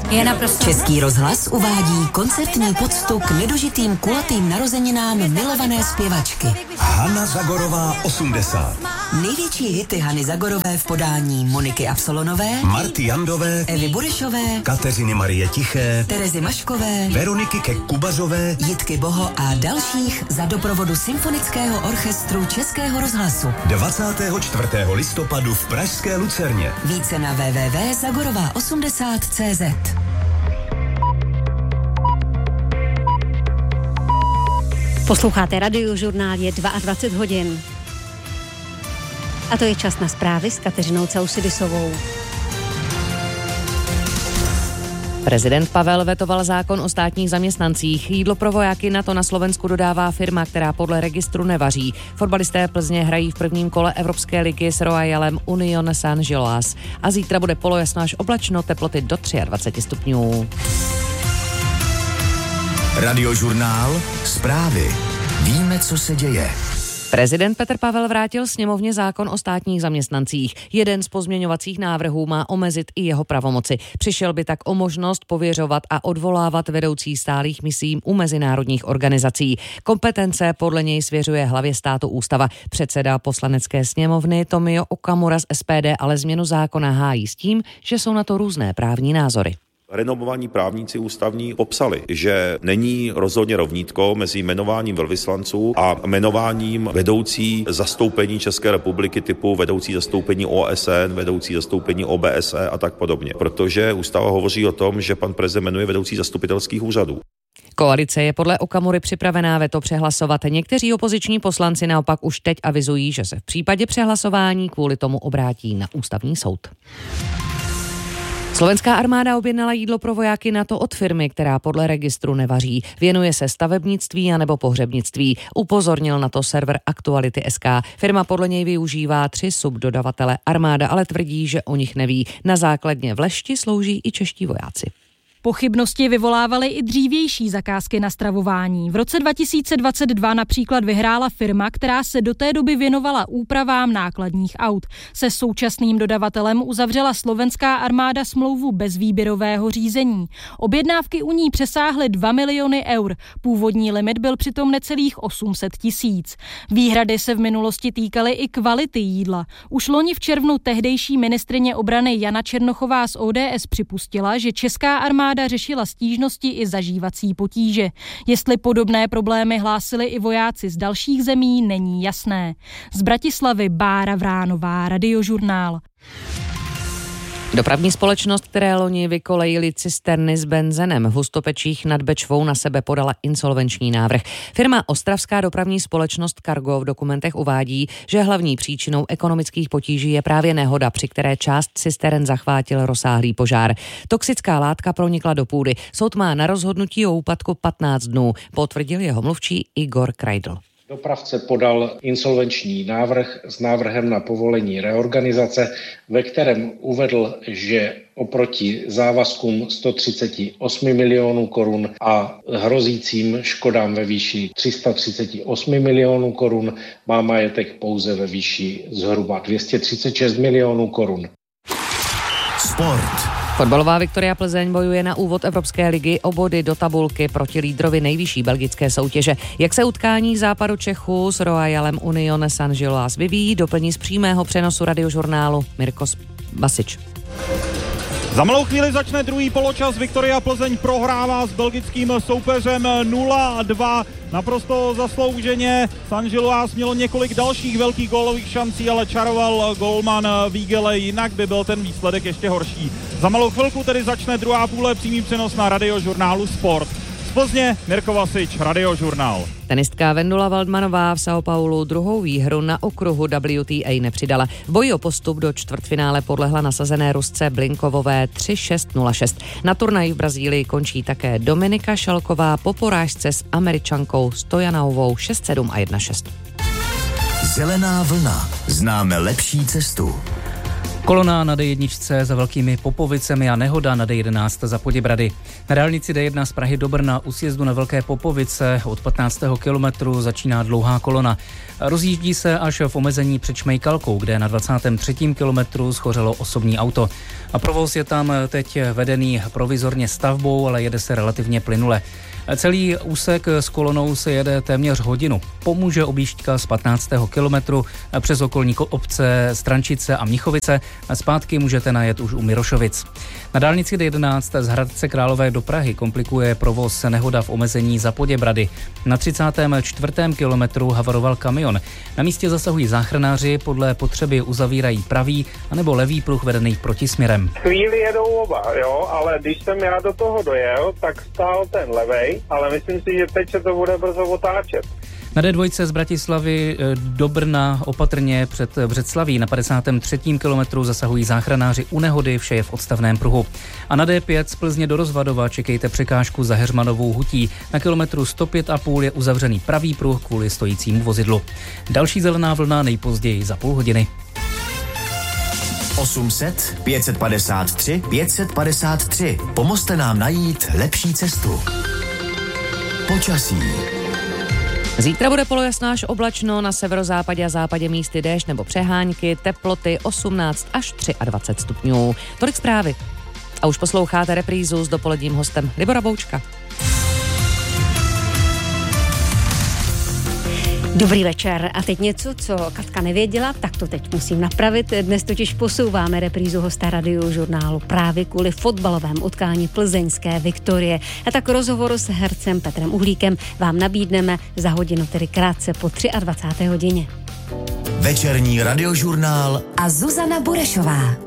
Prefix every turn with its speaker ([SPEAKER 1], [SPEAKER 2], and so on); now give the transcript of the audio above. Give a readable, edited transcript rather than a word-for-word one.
[SPEAKER 1] Je naprosto.
[SPEAKER 2] Český rozhlas uvádí koncertní poctu k nedožitým kulatým narozeninám milované zpěvačky.
[SPEAKER 3] Hana Zagorová 80.
[SPEAKER 2] Největší hity Hany Zagorové v podání Moniky Absolonové,
[SPEAKER 3] Marty Jandové,
[SPEAKER 2] Evy Burešové,
[SPEAKER 3] Kateřiny Marie Tiché,
[SPEAKER 2] Terezy Maškové,
[SPEAKER 3] Veroniky Kubařové,
[SPEAKER 2] Jitky Boho a dalších za doprovodu Symfonického orchestru Českého rozhlasu.
[SPEAKER 3] 24. listopadu v pražské Lucerně.
[SPEAKER 2] Více na www.zagorova80.cz.
[SPEAKER 1] Posloucháte Radiožurnál, je 22 hodin. A to je čas na zprávy s Kateřinou Caussidisovou.
[SPEAKER 4] Prezident Pavel vetoval zákon o státních zaměstnancích. Jídlo pro vojáky NATO na Slovensku dodává firma, která podle registru nevaří. Fotbalisté Plzně hrají v prvním kole Evropské ligy s Royalem Union Saint-Gilloise. A zítra bude polojasno až oblačno, teploty do 23 stupňů.
[SPEAKER 3] Radiožurnál, zprávy. Víme, co se děje.
[SPEAKER 4] Prezident Petr Pavel vrátil sněmovně zákon o státních zaměstnancích. Jeden z pozměňovacích návrhů má omezit i jeho pravomoci. Přišel by tak o možnost pověřovat a odvolávat vedoucí stálých misí u mezinárodních organizací. Kompetence podle něj svěřuje hlavě státu ústava. Předseda poslanecké sněmovny Tomio Okamura z SPD ale změnu zákona hájí s tím, že jsou na to různé právní názory.
[SPEAKER 5] Renomovaní právníci ústavní popsali, že není rozhodně rovnítko mezi jmenováním velvyslanců a jmenováním vedoucí zastoupení České republiky typu vedoucí zastoupení OSN, vedoucí zastoupení OBSE a tak podobně. Protože ústava hovoří o tom, že pan prezident jmenuje vedoucí zastupitelských úřadů.
[SPEAKER 4] Koalice je podle Okamury připravená veto přehlasovat. Někteří opoziční poslanci naopak už teď avizují, že se v případě přehlasování kvůli tomu obrátí na ústavní soud. Slovenská armáda objednala jídlo pro vojáky NATO od firmy, která podle registru nevaří. Věnuje se stavebnictví anebo pohřebnictví. Upozornil na to server Aktuality.sk. Firma podle něj využívá 3 subdodavatele. Armáda ale tvrdí, že o nich neví. Na základně v Lešti slouží i čeští vojáci.
[SPEAKER 6] Pochybnosti vyvolávaly i dřívější zakázky na stravování. V roce 2022 například vyhrála firma, která se do té doby věnovala úpravám nákladních aut. Se současným dodavatelem uzavřela slovenská armáda smlouvu bez výběrového řízení. Objednávky u ní přesáhly 2 miliony eur. Původní limit byl přitom necelých 800 000. Výhrady se v minulosti týkaly i kvality jídla. Už loni v červnu tehdejší ministryně obrany Jana Černochová z ODS připustila, že česká armáda řešila stížnosti i zažívací potíže. Jestli podobné problémy hlásili i vojáci z dalších zemí, není jasné. Z Bratislavy Bára Vránová, Radiožurnál.
[SPEAKER 4] Dopravní společnost, které loni vykolejily cisterny s benzenem v Hustopečích nad Bečvou, na sebe podala insolvenční návrh. Firma Ostravská dopravní společnost Cargo v dokumentech uvádí, že hlavní příčinou ekonomických potíží je právě nehoda, při které část cisteren zachvátil rozsáhlý požár. Toxická látka pronikla do půdy. Soud má na rozhodnutí o úpadku 15 dnů, potvrdil jeho mluvčí Igor Krajdl.
[SPEAKER 7] Dopravce podal insolvenční návrh s návrhem na povolení reorganizace, ve kterém uvedl, že oproti závazkům 138 milionů korun a hrozícím škodám ve výši 338 milionů korun má majetek pouze ve výši zhruba 236 milionů korun.
[SPEAKER 3] Sport.
[SPEAKER 4] Fotbalová Viktoria Plzeň bojuje na úvod Evropské ligy o body do tabulky proti lídrovi nejvyšší belgické soutěže. Jak se utkání západu Čechů s Royalem Union Saint-Gilloise vyvíjí, doplní z přímého přenosu Radiožurnálu Mirko Basič.
[SPEAKER 8] Za malou chvíli začne druhý poločas. Viktoria Plzeň prohrává s belgickým soupeřem 0-2. Naprosto zaslouženě. Saint-Gilloise mělo několik dalších velkých gólových šancí, ale čaroval golman Vígele, jinak by byl ten výsledek ještě horší. Za malou chvilku tedy začne druhá půle, přímý přenos na Radiožurnálu Sport. Z Plzně Mirko Vasič, Radiožurnál.
[SPEAKER 4] Tenistka Vendula Waldmanová v São Paulu druhou výhru na okruhu WTA nepřidala. V boji o postup do čtvrtfinále podlehla nasazené Rusce Blinkovové 3-6-0-6. Na turnaji v Brazílii končí také Dominika Šalková po porážce s Američankou Stojanovou 6-7 a 1-6.
[SPEAKER 3] Zelená vlna. Známe lepší cestu.
[SPEAKER 9] Kolona na D1 za Velkými Popovicemi a nehoda na D11 za Poděbrady. Na dálnici D1 z Prahy do Brna u sjezdu na Velké Popovice od 15. kilometru začíná dlouhá kolona. Rozjíždí se až v omezení před Šmejkalkou, kde na 23. kilometru schořelo osobní auto. A provoz je tam teď vedený provizorně stavbou, ale jede se relativně plynule. Celý úsek s kolonou se jede téměř hodinu. Pomůže objížďka z 15. kilometru přes okolní obce Strančice a Mnichovice. Zpátky můžete najet už u Mirošovic. Na dálnici D11 z Hradce Králové do Prahy komplikuje provoz nehoda v omezení za Poděbrady. Na 34. kilometru havaroval kamion. Na místě zasahují záchranáři, podle potřeby uzavírají pravý anebo levý pruh vedený protisměrem.
[SPEAKER 10] Chvíli jedou oba, jo, ale když jsem já do toho dojel, tak stál ten levej, ale myslím si, že teď se to bude brzo otáčet.
[SPEAKER 9] Na D2 z Bratislavy do Brna opatrně před Břeclaví na 53. kilometru zasahují záchranáři u nehody, vše je v odstavném pruhu. A na D5 z Plzně do Rozvadova čekejte překážku za Heřmanovou hutí. Na kilometru 105,5 je uzavřený pravý pruh kvůli stojícímu vozidlu. Další zelená vlna nejpozději za půl hodiny.
[SPEAKER 3] 800 553 553. Pomozte nám najít lepší cestu. Počasí.
[SPEAKER 4] Zítra bude polojasná až oblačno, na severozápadě a západě místy déšť nebo přehánky, teploty 18 až 23 stupňů. Tolik zprávy. A už posloucháte reprízu s dopoledním hostem Libora Boučka.
[SPEAKER 1] Dobrý večer. A teď něco, co Katka nevěděla, tak to teď musím napravit. Dnes totiž posouváme reprízu hosta Radiožurnálu právě kvůli fotbalovému utkání plzeňské Viktorie. A tak rozhovor s hercem Petrem Uhlíkem vám nabídneme za hodinu, tedy krátce po 23. hodině.
[SPEAKER 3] Večerní Radiožurnál
[SPEAKER 2] a Zuzana Burešová.